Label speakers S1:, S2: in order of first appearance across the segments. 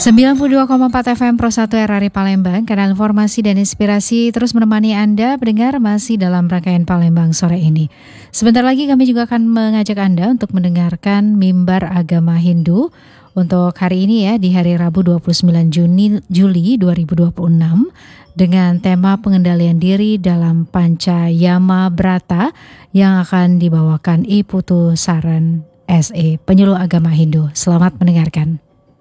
S1: 92,4 FM Pro 1 RRI Palembang, kanal informasi dan inspirasi terus menemani Anda pendengar masih dalam rangkaian Palembang sore ini. Sebentar lagi kami juga akan mengajak Anda untuk mendengarkan Mimbar Agama Hindu untuk hari ini ya, di hari Rabu 29 Juli 2026 dengan tema pengendalian diri dalam Pancayama Brata yang akan dibawakan I Putu Saran SE, penyuluh agama Hindu. Selamat mendengarkan.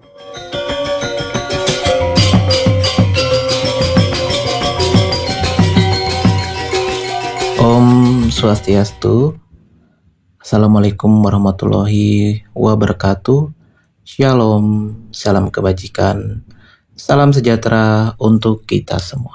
S2: Om Swastiastu. Assalamualaikum warahmatullahi wabarakatuh. Shalom, salam kebajikan, salam sejahtera untuk kita semua.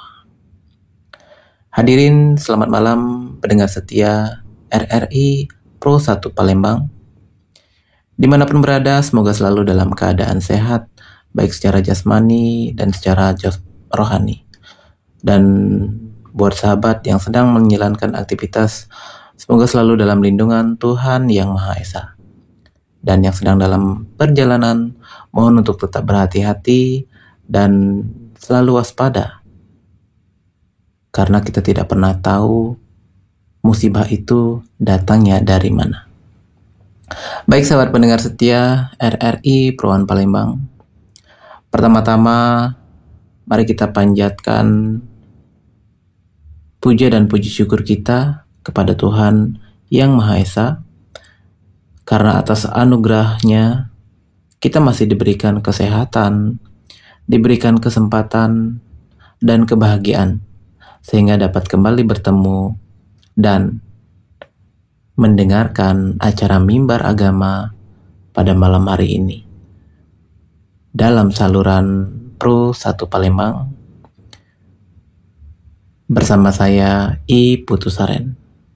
S2: Hadirin selamat malam pendengar setia RRI Pro 1 Palembang. Dimanapun berada, semoga selalu dalam keadaan sehat, baik secara jasmani dan secara rohani. Dan buat sahabat yang sedang menjalankan aktivitas, semoga selalu dalam lindungan Tuhan Yang Maha Esa. Dan yang sedang dalam perjalanan, mohon untuk tetap berhati-hati dan selalu waspada. Karena kita tidak pernah tahu musibah itu datangnya dari mana. Baik sahabat pendengar setia RRI Pro 1 Palembang. Pertama-tama, mari kita panjatkan puja dan puji syukur kita kepada Tuhan Yang Maha Esa, karena atas anugerahnya kita masih diberikan kesehatan, diberikan kesempatan dan kebahagiaan, sehingga dapat kembali bertemu dan mendengarkan acara Mimbar Agama pada malam hari ini dalam saluran Pro 1 Palembang bersama saya I Putu Saran.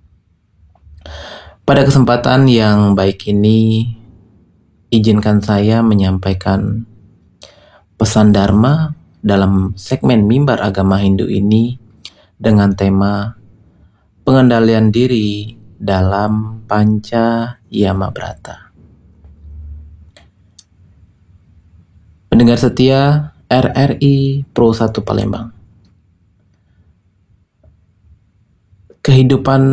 S2: Pada kesempatan yang baik ini, izinkan saya menyampaikan pesan Dharma dalam segmen Mimbar Agama Hindu ini dengan tema pengendalian diri dalam Pancayama Brata. Pendengar setia RRI Pro 1 Palembang. Kehidupan